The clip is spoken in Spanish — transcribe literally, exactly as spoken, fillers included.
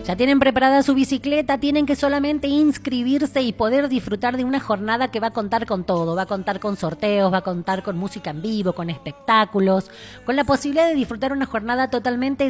Ya tienen preparada su bicicleta, tienen que solamente inscribirse y poder disfrutar de una jornada que va a contar con todo. Va a contar con sorteos, va a contar con música en vivo, con espectáculos, con la posibilidad de disfrutar una jornada totalmente